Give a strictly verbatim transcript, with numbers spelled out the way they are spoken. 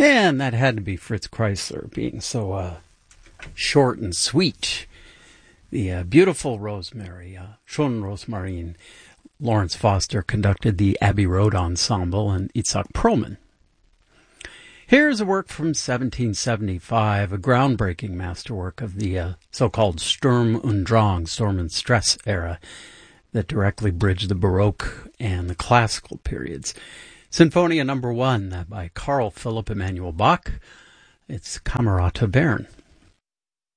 And that had to be Fritz Kreisler being so uh, short and sweet. The uh, beautiful Rosemary, uh, Schon Rosmarin. Lawrence Foster conducted the Abbey Road Ensemble and Itzhak Perlman. Here's a work from seventeen seventy-five, a groundbreaking masterwork of the uh, so-called Sturm und Drang, Storm and Stress era that directly bridged the Baroque and the classical periods. Sinfonia number one by Carl Philipp Emanuel Bach. It's Camerata Bern.